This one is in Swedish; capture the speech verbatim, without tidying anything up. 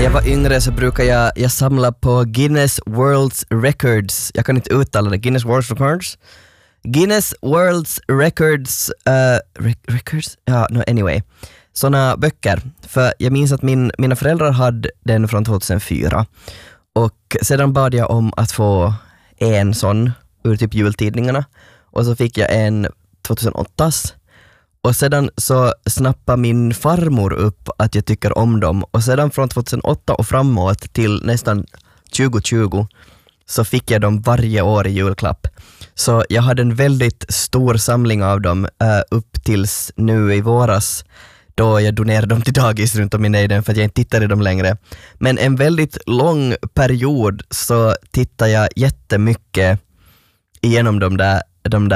jag var yngre så brukar jag, jag samla på Guinness World's Records. Jag kan inte uttala det. Guinness World's Records. Guinness World's Records. Uh, rec- records? Ja, no, anyway. Såna böcker. För jag minns att min, mina föräldrar hade den från tjugohundrafyra. Och sedan bad jag om att få en sån ur typ jultidningarna. Och så fick jag en tjugohundraåtta. Och sedan så snappade min farmor upp att jag tycker om dem. Och sedan från tjugohundraåtta och framåt till nästan tjugo tjugo så fick jag dem varje år i julklapp. Så jag hade en väldigt stor samling av dem uh, upp tills nu i våras då jag donerade dem till dagis runt om i nejden för att jag inte tittar i dem längre. Men en väldigt lång period så tittar jag jättemycket igenom de där, de där